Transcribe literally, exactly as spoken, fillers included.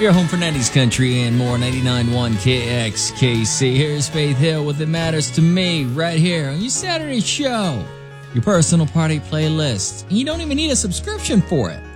Your home for nineties country and more, ninety-nine point one K X K C. Here's Faith Hill with It Matters to Me right here on your Saturday show. Your personal party playlist. And you don't even need a subscription for it.